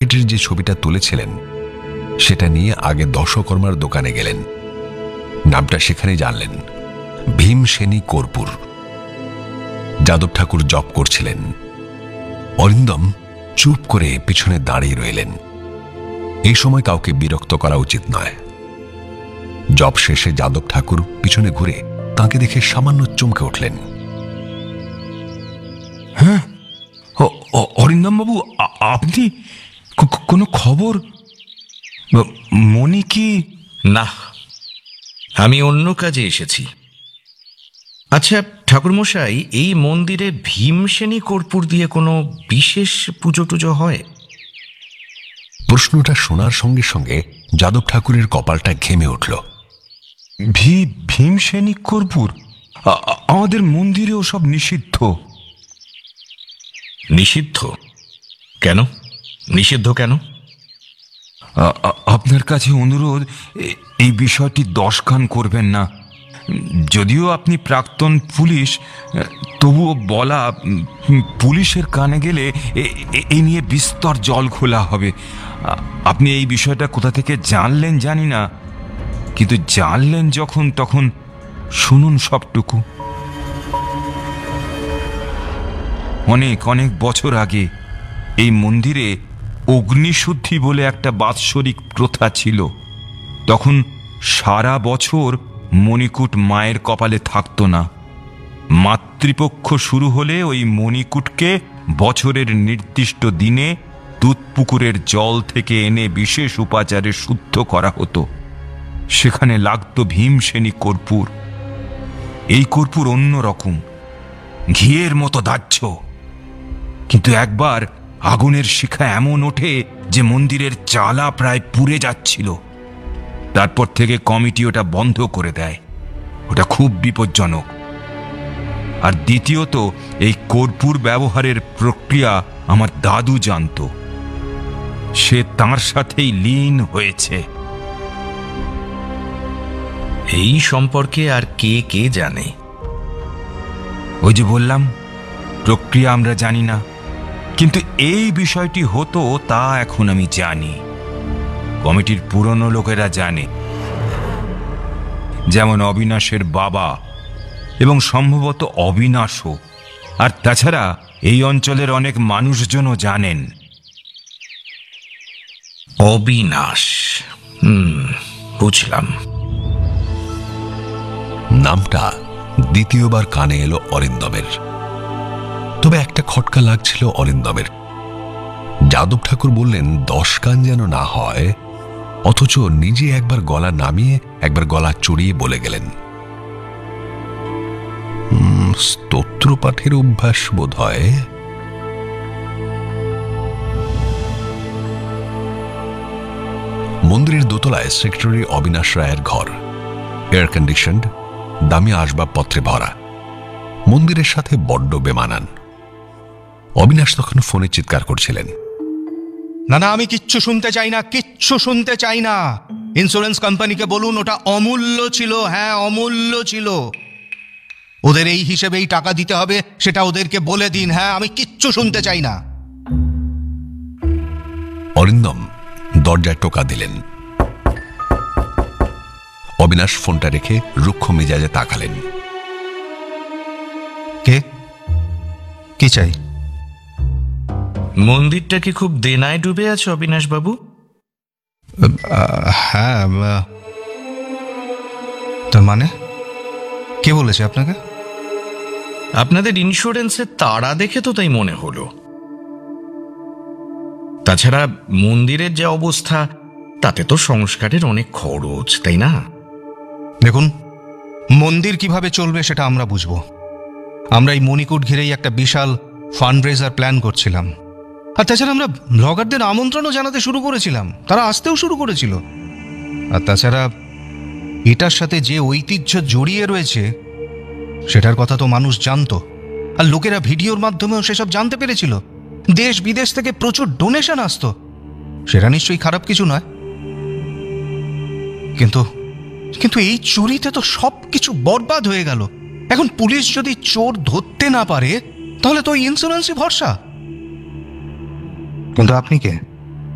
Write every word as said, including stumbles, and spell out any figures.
প্রকৃতির যে ছবিটা তুলেছিলেন সেটা নিয়ে আগে দশকর্মার দোকানে গেলেন। নামটা সেখানে জানলেন, ভীমসেনী কর্পূর। যাদব ঠাকুর জপ করছিলেন। অরিন্দম চুপ করে পিছনে দাঁড়িয়ে রইলেন। এই সময় কাউকে বিরক্ত করা উচিত নয়। জপ শেষে যাদব ঠাকুর পিছনে ঘুরে তাকে দেখে সামান্য চমকে উঠলেন। হ্যাঁ, অরিন্দম বাবু, আপনি কোনো খবর? মনি কি? না, আমি অন্য কাজে এসেছি। আচ্ছা ঠাকুরমশাই, এই মন্দিরে ভীমসেনী কর্পূর দিয়ে কোনো বিশেষ পুজো টুজো হয়? প্রশ্নটা শোনার সঙ্গে সঙ্গে যাদব ঠাকুরের কপালটা ঘেমে উঠল। ভি ভীমসেনী কর্পূর? আমাদের মন্দিরে ওসব নিষিদ্ধ। নিষিদ্ধ কেন? নিষিদ্ধ কেন? আপনার কাছে অনুরোধ, এই বিষয়টি দশ কান করবেন না। যদিও আপনি প্রাক্তন পুলিশ, তবুও বলা, পুলিশের কানে গেলে এই নিয়ে বিস্তর জল খোলা হবে। আপনি এই বিষয়টা কোথা থেকে জানলেন জানি না, কিন্তু জানলেন যখন, তখন শুনুন সবটুকু। অনেক অনেক বছর আগে এই মন্দিরে অগ্নিশুদ্ধি বলে একটা বাৎসরিক প্রথা ছিল। তখন সারা বছর মণিকূট মায়ের কপালে থাকতো না। মাতৃপক্ষ শুরু হলে ওই মণিকূটকে বছরের নির্দিষ্ট দিনে দুধপুকুরের জল থেকে এনে বিশেষ উপাচারে শুদ্ধ করা হতো। সেখানে লাগতো ভীমসেনী কর্পূর। এই কর্পূর অন্যরকম, ঘিয়ের মতো দাহ্য। কিন্তু একবার আগুনের শিখা এমন ওঠে যে মন্দিরের চালা প্রায় পুড়ে যাচ্ছিল। তারপর থেকে কমিটি ওটা বন্ধ করে দেয়। ওটা খুব বিপজ্জনক। আর দ্বিতীয়ত, এই কর্পূর ব্যবহারের প্রক্রিয়া আমার দাদু জানত। সে তাঁর সাথেই লীন হয়েছে। এই সম্পর্কে আর কে কে জানে? ওই যে বললাম, প্রক্রিয়া আমরা জানি না, কিন্তু এই বিষয়টি হতো তা এখন আমি জানি। কমিটির পুরনো লোকেরা জানে, যেমন অবিনাশের বাবা এবং সম্ভবত অবিনাশও। আর তাছাড়া এই অঞ্চলের অনেক মানুষজনও জানেন। অবিনাশ? হুম, বুঝলাম। নামটা দ্বিতীয়বার কানে এলো অরিন্দমের। তবে একটা খটকা লাগছিল অরিন্দমের। যাদব ঠাকুর বললেন দশ কান যেন না হয়, অথচ নিজে একবার গলা নামিয়ে একবার গলা চড়িয়ে বলে গেলেন, স্তোত্র পাঠের অভ্যাস বোধ হয়। মন্দিরের দোতলায় সেক্রেটারি অবিনাশ রায়ের ঘর, এয়ার কন্ডিশনড, দামি আসবাবপত্রে ভরা। মন্দিরের সাথে বড্ড বেমানান। অবিনাশ তখন ফোনে চিৎকার করছিলেন, না না, আমি কিচ্ছু শুনতে চাই না, কিচ্ছু শুনতে চাই না। ইন্স্যুরেন্স কোম্পানিকে বলুন ওটা অমূল্য ছিল। হ্যাঁ, অমূল্য ছিল। ওদের এই হিসেবেই টাকা দিতে হবে, সেটা ওদেরকে বলে দিন। হ্যাঁ, আমি কিচ্ছু শুনতে চাই না। অরিন্দম দরজায় টোকা দিলেন। অবিনাশ ফোনটা রেখে রুক্ষ মেজাজে তাকালেন। কে? কি চাই? মন্দিরটা কি খুব দেনায় ডুবে আছে অবিনাশ বাবু? হ্যাঁ। তার মানে কে বলেছে আপনাকে? আপনাদের ইন্স্যুরেন্সের তাড়া দেখে তো তাই মনে হলো। তাছাড়া মন্দিরের যে অবস্থা, তাতে তো সংস্কারের অনেক খরচ, তাই না? দেখুন, মন্দির কিভাবে চলবে সেটা আমরা বুঝবো। আমরা এই মণিকূট ঘিরেই একটা বিশাল ফান্ড রেজার প্ল্যান করছিলাম। আর তাছাড়া আমরা ব্লগারদের আমন্ত্রণও জানাতে শুরু করেছিলাম, তারা আসতেও শুরু করেছিল। আর তাছাড়া এটার সাথে যে ঐতিহ্য জড়িয়ে রয়েছে সেটার কথা তো মানুষ জানতো, আর লোকেরা ভিডিওর মাধ্যমেও সেসব জানতে পেরেছিল। দেশ বিদেশ থেকে প্রচুর ডোনেশন আসতো, সেটা নিশ্চয়ই খারাপ কিছু নয়। কিন্তু কিন্তু এই চুরিতে তো সব কিছু বরবাদ হয়ে গেল। এখন পুলিশ যদি চোর ধরতে না পারে, তাহলে তো ইন্স্যুরেন্সই ভরসা। কিন্তু আপনি কে?